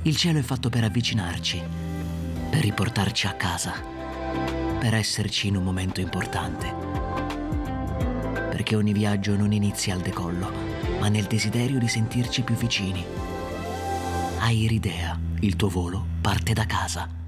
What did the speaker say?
Il cielo è fatto per avvicinarci, per riportarci a casa, per esserci in un momento importante. Perché ogni viaggio non inizia al decollo, ma nel desiderio di sentirci più vicini. Airidea, il tuo volo parte da casa.